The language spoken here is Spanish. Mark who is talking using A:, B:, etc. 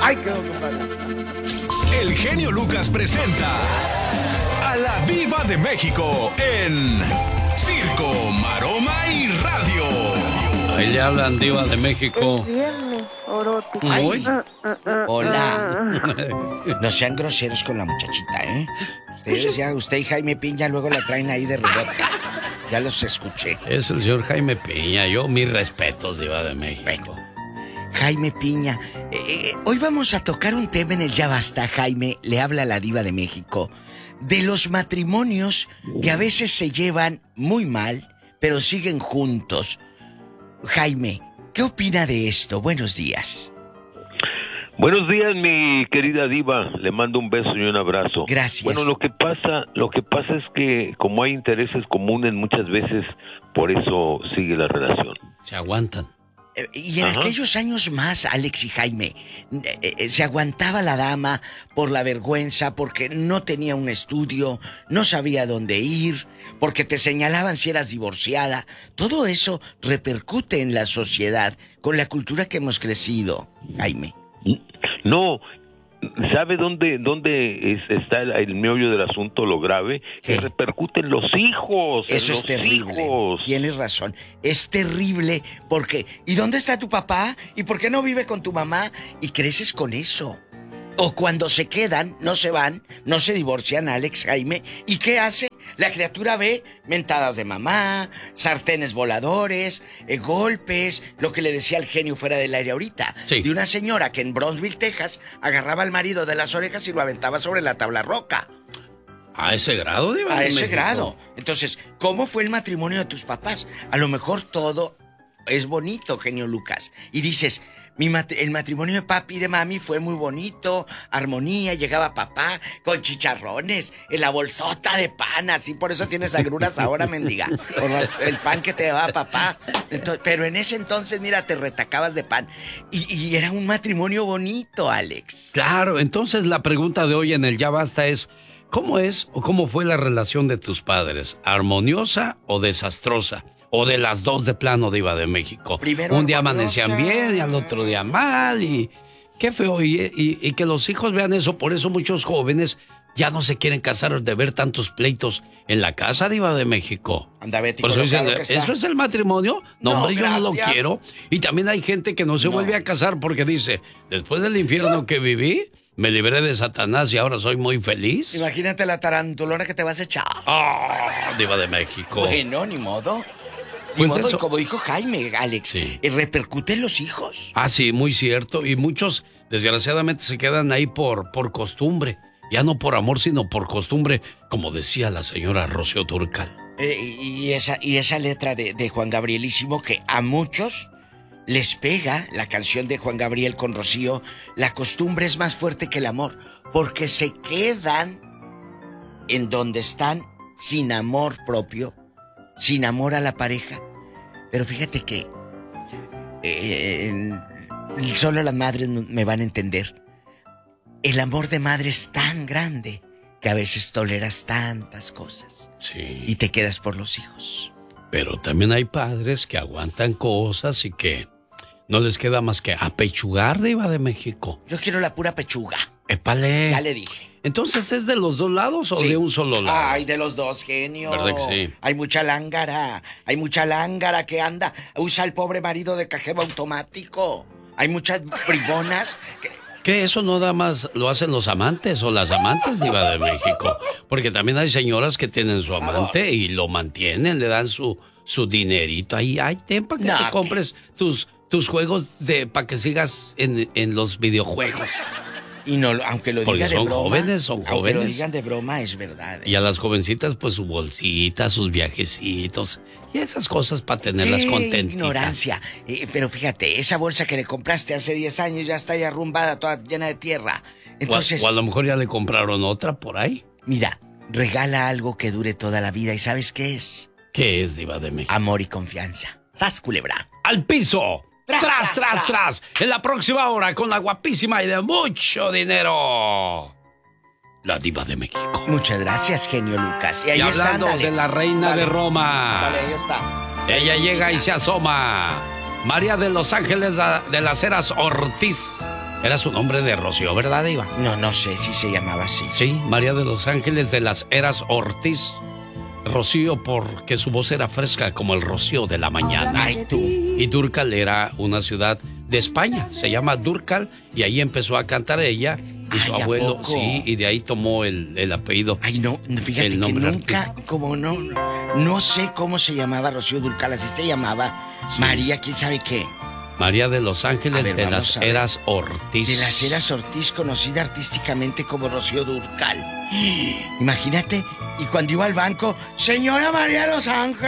A: Ay, quedó, compadre.
B: El genio Lucas presenta a la Diva de México en Circo, Maroma y Radio.
C: Ahí le hablan, Diva de México.
D: Es viernes, Oroti.
C: Ay.
A: Hola. No sean groseros con la muchachita, ¿eh? Ustedes ya, usted y Jaime Piña luego la traen ahí de rebote. Ya los escuché.
C: Es el señor Jaime Piña. Yo, mis respetos, Diva de México.
A: Bueno, Jaime Piña, hoy vamos a tocar un tema en el Ya Basta, Jaime. Le habla la Diva de México. De los matrimonios que a veces se llevan muy mal, pero siguen juntos. Jaime, ¿qué opina de esto? Buenos días.
E: Buenos días, mi querida Diva. Le mando un beso y un abrazo.
A: Gracias.
E: Bueno, lo que pasa es que como hay intereses comunes muchas veces, por eso sigue la relación.
C: Se aguantan.
A: Y en aquellos años más, Alex y Jaime, se aguantaba la dama por la vergüenza, porque no tenía un estudio, no sabía dónde ir, porque te señalaban si eras divorciada. Todo eso repercute en la sociedad, con la cultura que hemos crecido, Jaime.
E: No, ¿sabe dónde está el meollo del asunto, lo grave?
A: ¿Qué?
E: Que repercute en los hijos.
A: Eso es terrible.
E: Hijos.
A: Tienes razón. Es terrible porque... ¿Y dónde está tu papá? ¿Y por qué no vive con tu mamá? Y creces con eso. O cuando se quedan, no se van, no se divorcian, Alex, Jaime. ¿Y qué hace? La criatura ve mentadas de mamá, sartenes voladores, golpes, lo que le decía el genio fuera del aire ahorita.
C: Sí.
A: De una señora que en Brownsville, Texas, agarraba al marido de las orejas y lo aventaba sobre la tabla roca.
C: ¿A ese grado, Diva de
A: A ese
C: México?
A: grado. Entonces, ¿cómo fue el matrimonio de tus papás? A lo mejor todo es bonito, genio Lucas. Y dices, el matrimonio de papi y de mami fue muy bonito, armonía, llegaba papá con chicharrones, en la bolsota de pan, así por eso tienes agruras ahora, mendiga. Por el pan que te daba papá. Entonces, pero en ese entonces, mira, te retacabas de pan. Y era un matrimonio bonito, Alex.
C: Claro, entonces la pregunta de hoy en el Ya Basta es, ¿cómo es o cómo fue la relación de tus padres? ¿Armoniosa o desastrosa? O de las dos de plano, Diva de México.
A: Primero
C: un día
A: armoniosa.
C: amanecían bien y al otro día mal y qué feo. Y que los hijos vean eso, por eso muchos jóvenes ya no se quieren casar de ver tantos pleitos en la casa, Diva de México.
A: Anda, Betty,
C: Por eso
A: con lo
C: dicen,
A: caro que está.
C: ¿eso es el matrimonio? No,
A: No,
C: hombre, yo no lo
A: gracias.
C: quiero. Y también hay gente que no se
A: No.
C: vuelve a casar porque dice, después del infierno que viví, me libré de Satanás y ahora soy muy feliz.
A: Imagínate la tarantulona que te vas a echar.
C: ¡Ah, Diva de México!
A: Bueno, ni modo. Ni
C: Pues
A: modo,
C: eso-
A: y como dijo Jaime, Alex,
C: Sí.
A: repercute en los hijos.
C: Ah, sí, muy cierto. Y muchos, desgraciadamente, se quedan ahí por costumbre. Ya no por amor, sino por costumbre, como decía la señora Rocío Dúrcal.
A: Y esa letra de Juan Gabrielísimo que a muchos les pega, la canción de Juan Gabriel con Rocío, la costumbre es más fuerte que el amor, porque se quedan en donde están sin amor propio, sin amor a la pareja. Pero fíjate que solo las madres me van a entender. El amor de madre es tan grande que a veces toleras tantas cosas
C: Sí.
A: y te quedas por los hijos.
C: Pero también hay padres que aguantan cosas y que no les queda más que apechugar, Diva de México.
A: Yo quiero la pura pechuga.
C: ¡Épale!
A: Ya le dije.
C: Entonces, ¿es de los dos lados o
A: Sí.
C: de un solo lado?
A: Ay, de los dos, genio.
C: ¿Verdad que sí?
A: Hay mucha lángara que anda, usa el pobre marido de cajero automático. Hay muchas bribonas que...
C: ¿Qué? ¿Eso no nada más lo hacen los amantes o las amantes, Diva de México? Porque también hay señoras que tienen su amante y lo mantienen, le dan su dinerito. Ahí hay tiempo para que
A: No,
C: te compres tus juegos para que sigas en los videojuegos.
A: Y no, aunque lo
C: Porque
A: digan de
C: son
A: broma.
C: jóvenes, son
A: Aunque lo
C: jóvenes.
A: digan de broma, es verdad.
C: Y a las jovencitas, pues su bolsita, sus viajecitos y esas cosas para tenerlas
A: ¡Qué
C: contentitas.
A: ignorancia! Pero fíjate, esa bolsa que le compraste hace 10 años ya está ahí arrumbada, toda llena de tierra. Entonces,
C: O a lo mejor ya le compraron otra por ahí.
A: mira, regala algo que dure toda la vida. ¿Y sabes qué es?
C: ¿Qué es, Diva de México?
A: Amor y confianza. ¡Sas, culebra!
C: ¡Al piso!
A: Tras,
C: ¡Tras,
A: tras,
C: tras, tras! En la próxima hora, con la guapísima y de mucho dinero, la Diva de México.
A: Muchas gracias, genio Lucas. Y ahí
C: Y
A: está,
C: hablando
A: ándale.
C: de la reina
A: Dale.
C: de Roma,
A: Dale, ahí está.
C: ella llega y se asoma. María de Los Ángeles de las Heras Ortiz. Era su nombre de Rocío, ¿verdad, Diva?
A: No sé si se llamaba así.
C: Sí, María de los Ángeles de las Heras Ortiz. Rocío porque su voz era fresca como el rocío de la mañana.
A: Ay, tú.
C: Y Dúrcal era una ciudad de España, se llama Dúrcal, y ahí empezó a cantar ella y su
A: Ay, ¿a
C: abuelo,
A: poco?
C: sí, y de ahí tomó el apellido.
A: Ay, no, fíjate
C: El
A: que
C: nombre
A: nunca,
C: artístico.
A: como no sé cómo se llamaba Rocío Dúrcal, así se llamaba
C: Sí.
A: María, ¿quién sabe qué?
C: María de los Ángeles
A: A ver,
C: de
A: vamos
C: las
A: a ver.
C: Heras Ortiz.
A: De las Heras Ortiz, conocida artísticamente como Rocío Dúrcal. Imagínate, y cuando iba al banco, señora María de los Ángeles.